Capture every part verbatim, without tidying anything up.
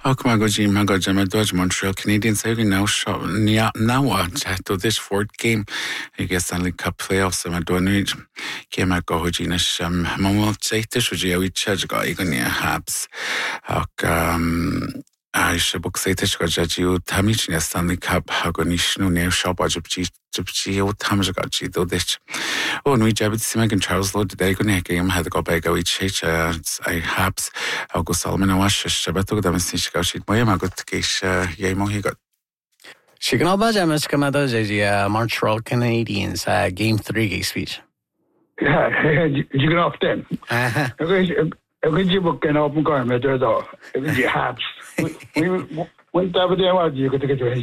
Ach má go dtí me go de me dúid Montreal Canadiens é ná náha teú this fourth game I guess Stanley Cup playoffs am dúid cé me go dtíine sem má téitis go dí áhíte go i go ní Habs ach a se bu séitis go deú tamíne Stanley Cup a go níosnú néh seopáidtí tí ó tam go tí dó dit. Ó nuí debit si me an Charles Lo de go ne am he go be go sé a Habs agus Salman a se bet go am sí go si mai a go géis é mo hi go. Si gan alba amas go é Montreal Canadiens uh, Game three gay speech. Yeah, you can off then. I think you book an open car me there though. I think you Habs. We went over there what you got to get your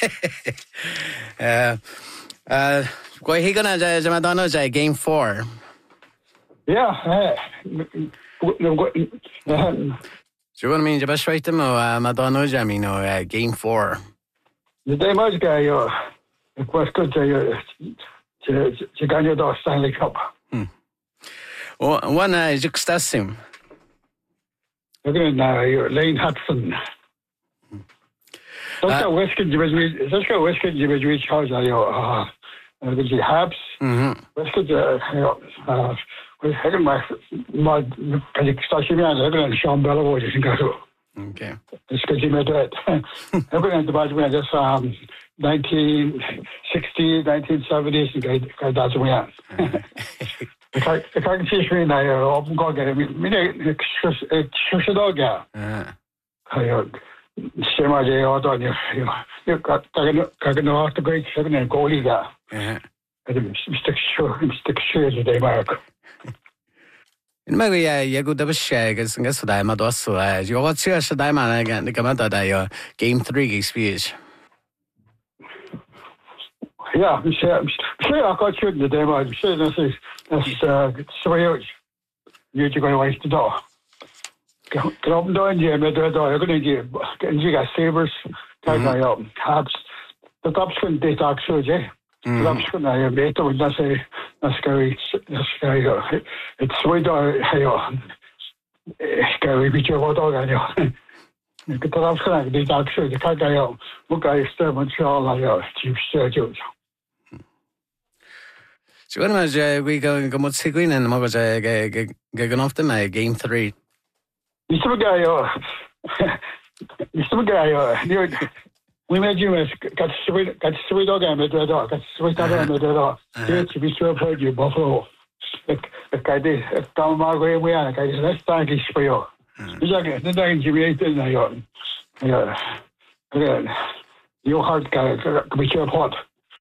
Uh uh go he gonna uh, Madonna uh, game four. Yeah, uh, no go. So what I mean, the best right to uh, Madonna I mean uh, game four. The day much guy uh the question to to to get your Stanley Cup. Hmm. Oh, one uh Juxtasim. Again, uh, Lane Hudson. That's how West Kid Division. That's how West Kid Division charge. I uh, uh, the Habs. West Kid. Uh, we had my my. Can you start me on? I'm going to Sean Bellavoy. You think I do? Okay. It's because you made that. I'm going to buy me just um nineteen sixties, nineteen seventies. And guy that's me on. Ik kan, ik kan het niet naar op een gang. Mijn ik ik should dog ja. Ja. Zeg maar je had dan je je kan kan nog altijd goed zeggen een goalie ja. Ja. Het stuk sure stuk sure de day mark. In my way ja goed dat was shag is ngas dat maar dat so je wat zie je dat maar again de comment dat je game three speech. Ja, ik zeg ik had je de day maar ik zeg dat is that's uh so you to go away to do. Come down here met dat daar kunnen je en je gaat Sabres kijk naar jou Habs de topskin dit ook zo je topskin naar je beter want dat is dat is goed dat is goed het sweet daar ja ik ga weer beetje wat ook aan jou ik heb topskin dit ook zo kijk naar jou moet je stemmen Montreal ja chief Sergio. So when was uh, we go go mot seguin and was uh, go go off the my game three. You still guy yo. You still guy yo. We made you as got sweet got sweet dog and with dog got sweet dog and with dog. You to be sure for you Buffalo. Like like I did down my way we are like let's thank you for you. You like the day you made it now. Yeah. Yeah. You hard guy be sure hot.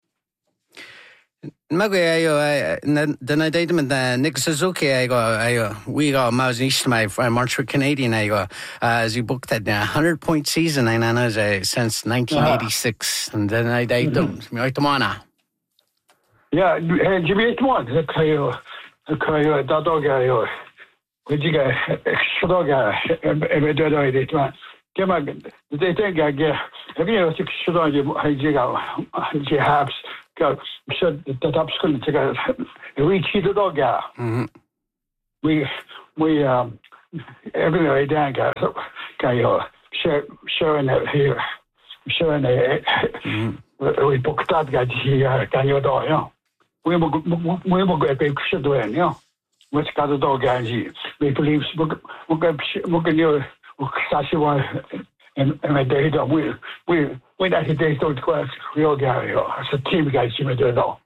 Magwe ayo then I did with Nick Suzuki ayo ayo we got Mouse East my Montreal Canadian ayo as you booked that one hundred point season I know since nineteen eighty-six and then I did them me out tomana. Yeah, and you meet one the kayo the kayo that dog ayo. Would you get extra dog every day I did man. Come on, they think I get every year six dog you you got you Habs. Said that up school to go. We cheated dog yeah. We we um every day down guys. Okay, share sharing that here, sharing that. We booked that guy here. Can you do yeah? We we we we go big shit doing yeah. What's got the dog guys here? We believe we we go we go near. Sashi one. And and my day that we we we that day don't class real guy as a team guys you do it all.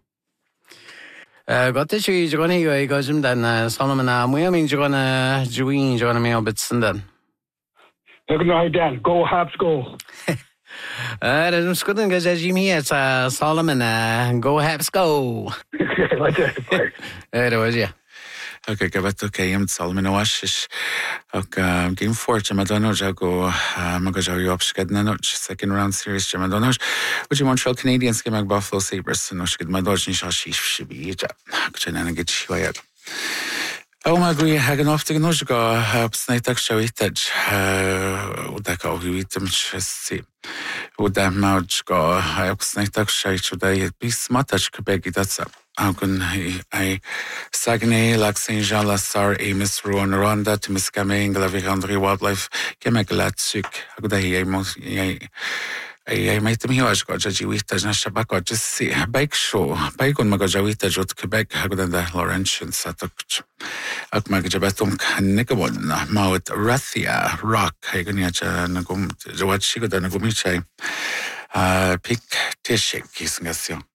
Uh got this you going to go goes him then Solomon am we I mean you're gonna join you're gonna me a bit then. They're gonna Dan go Habs go. Uh there's good thing as Jimmy it's uh Solomon uh go Habs go. There was yeah. Okay, go back to game Salman Oasis. Okay, game four, Madonna go Magajo Upsked second round series, Madonna. Which Montreal Canadiens game Buffalo Sabres, and Oshkid Madonna should be each. Actually, get you. Oh my god, hagan ofta gan už go snaitak show itad uda ka uhivitam chesi uda mauj go snaitak show uda bis matach ka begi datsa agan I Saguenay, Lac Saint Jean, La Sarre, Amos, Rouen, Rwanda, Timiskaming, La Vicandry Wildlife, Kemegalatsuk, Agdahi, I made them here. I got a Jewita, Nashabaka, just see a bike show. Bike on Magajawita, Jot Quebec, Hagdan Laurentian Satuk, Akmagajabatum, Nicabon, Mount Rathia, Rock, Haganacha, Nagum, Jawat Shigoda, Nagumichai, Pick Tishik, Kisngasio.